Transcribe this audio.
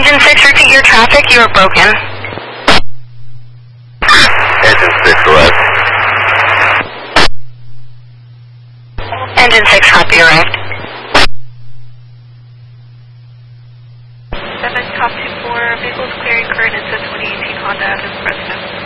Engine 6, repeat your traffic. You are broken. Engine 6, arrived. Engine 6, copy, arrived. 7, top 2-4, vehicles clearing current into 2018 Honda Accord President.